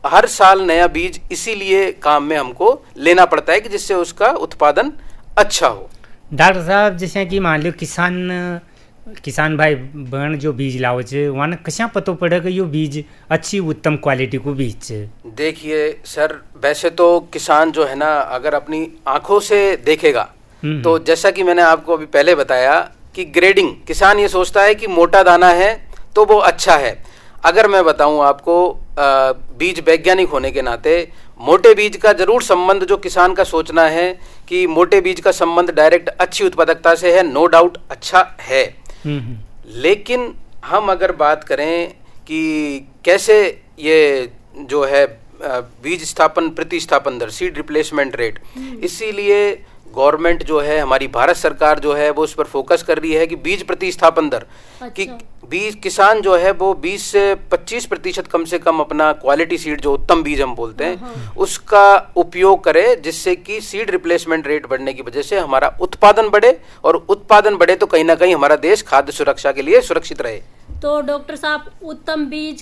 हर साल नया बीज इसीलिए काम में हमको लेना पड़ता है कि जिससे उसका उत्पादन अच्छा हो। डॉक्टर साहब, जैसे कि मान लो किसान भाई बहन जो बीज लाओ छे वहाँ कशा पतो पड़ेगा यो बीज अच्छी उत्तम क्वालिटी को बीज छे? देखिए सर, वैसे तो किसान जो है ना, अगर अपनी आंखों से देखेगा तो जैसा कि मैंने आपको अभी पहले बताया कि ग्रेडिंग, किसान ये सोचता है कि मोटा दाना है तो वो अच्छा है। अगर मैं बताऊं आपको, बीज वैज्ञानिक होने के नाते मोटे बीज का जरूर संबंध जो किसान का सोचना है कि मोटे बीज का संबंध डायरेक्ट अच्छी उत्पादकता से है, नो डाउट अच्छा है। लेकिन हम अगर बात करें कि कैसे ये जो है बीज स्थापन प्रतिस्थापन दर, सीड रिप्लेसमेंट रेट, इसीलिए गवर्नमेंट जो है, हमारी भारत सरकार जो है वो उस पर फोकस कर रही है कि बीज प्रतिस्थापन दर, कि बीज किसान जो है वो 20 से 25% कम से कम अपना क्वालिटी सीड, जो उत्तम बीज हम बोलते हैं, उसका उपयोग करे, जिससे कि सीड रिप्लेसमेंट रेट बढ़ने की वजह से हमारा उत्पादन बढ़े, और उत्पादन बढ़े तो कहीं ना कहीं हमारा देश खाद्य सुरक्षा के लिए सुरक्षित रहे। तो डॉक्टर साहब, उत्तम बीज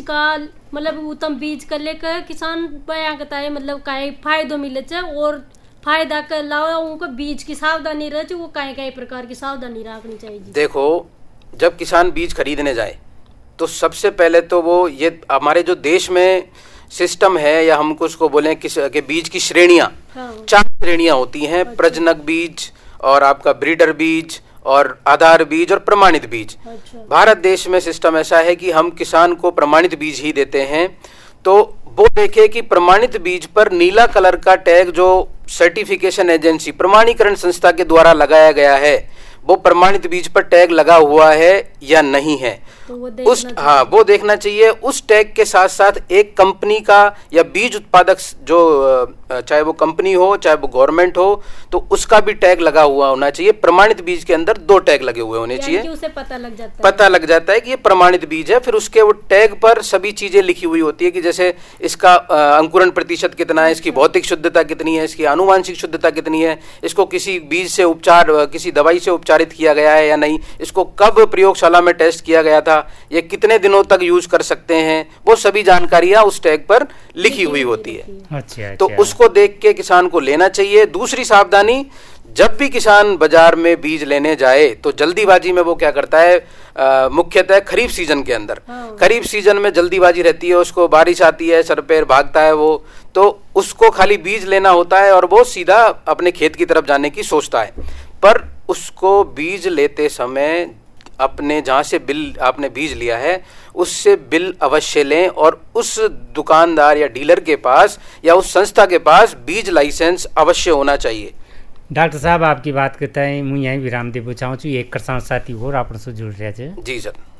का लेकर किसान बयां कहता है मतलब काहे फायदो मिले छे, और फायदा के अलावा उनको बीज की सावधानी रहे, वो कई प्रकार की सावधानी रखनी चाहिए। देखो, जब किसान बीज खरीदने जाए तो सबसे पहले तो वो ये हमारे जो देश में सिस्टम है, या हमको उसको बोले कि बीज की श्रेणियां, 4 श्रेणियां होती हैं। अच्छा। प्रजनक बीज, और आपका ब्रीडर बीज, और आधार बीज, और प्रमाणित बीज। अच्छा। भारत देश में सिस्टम ऐसा है कि हम किसान को प्रमाणित बीज ही देते हैं। तो वो देखे कि प्रमाणित बीज पर नीला कलर का टैग जो सर्टिफिकेशन एजेंसी, प्रमाणीकरण संस्था के द्वारा लगाया गया है, वो प्रमाणित बीज पर टैग लगा हुआ है या नहीं है, तो वो देखना चाहिए। उस टैग के साथ साथ एक कंपनी का या बीज उत्पादक, जो चाहे वो कंपनी हो चाहे वो गवर्नमेंट हो, तो उसका भी टैग लगा हुआ होना चाहिए। प्रमाणित बीज के अंदर 2 टैग लगे हुए होने चाहिए, उसे पता लग जाता है कि ये प्रमाणित बीज है। फिर उसके वो टैग पर सभी चीजें लिखी हुई होती है कि जैसे इसका अंकुरण प्रतिशत कितना है, इसकी भौतिक शुद्धता कितनी है, इसकी आनुवांशिक शुद्धता कितनी है, इसको किसी बीज से किसी दवाई से उपचारित किया गया है या नहीं, इसको कब प्रयोगशाला में टेस्ट किया गया था, ये कितने दिनों तक यूज कर सकते हैं, वो सभी जानकारियां उस टैग पर लिखी हुई होती है। अच्छा। तो उसको देख के किसान को लेना चाहिए। दूसरी सावधानी, जब भी किसान बाजार में बीज लेने जाए तो जल्दीबाजी में वो क्या करता है, मुख्यतः खरीफ सीजन के अंदर, खरीफ सीजन में जल्दीबाजी रहती है, उसको बारिश आती है, सर पैर भागता है वो, तो उसको खाली बीज लेना होता है और वो सीधा अपने खेत की तरफ जाने की सोचता है। पर उसको बीज लेते समय अपने जहाँ से आपने बीज लिया है उससे बिल अवश्य लें, और उस दुकानदार या डीलर के पास या उस संस्था के पास बीज लाइसेंस अवश्य होना चाहिए। डॉक्टर साहब, आपकी बात करता है, मैं यहीं विराम दे चाहूँ। एक किसान साथी और आप जुड़ रहे थे। जी सर।